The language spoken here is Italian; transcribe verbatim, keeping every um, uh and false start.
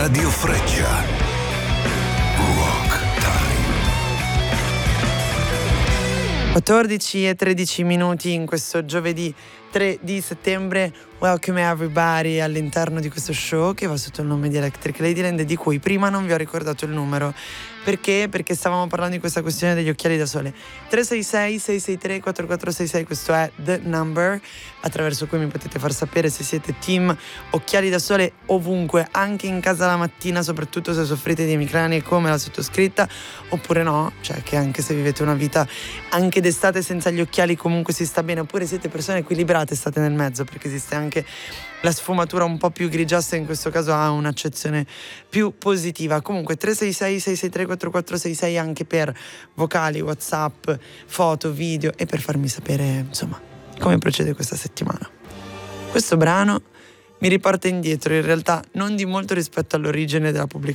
Radio Freccia. Rock Time. quattordici e tredici minuti in questo giovedì tre di settembre. Welcome everybody all'interno di questo show che va sotto il nome di Electric Ladyland e di cui prima non vi ho ricordato il numero. Perché? Perché stavamo parlando di questa questione degli occhiali da sole. tre sei sei sei sei tre quattro quattro sei sei, questo è the number attraverso cui mi potete far sapere se siete team occhiali da sole ovunque, anche in casa la mattina, soprattutto se soffrite di emicranie come la sottoscritta, oppure no, cioè che anche se vivete una vita anche d'estate senza gli occhiali comunque si sta bene, oppure siete persone equilibrate, state nel mezzo, perché esiste anche la sfumatura un po' più grigiastra, in questo caso ha un'accezione più positiva. Comunque tre sei sei sei sei tre quattro quattro sei sei anche per vocali, WhatsApp, foto, video e per farmi sapere insomma come procede questa settimana. Questo brano mi riporta indietro, in realtà non di molto rispetto all'origine della pubblicazione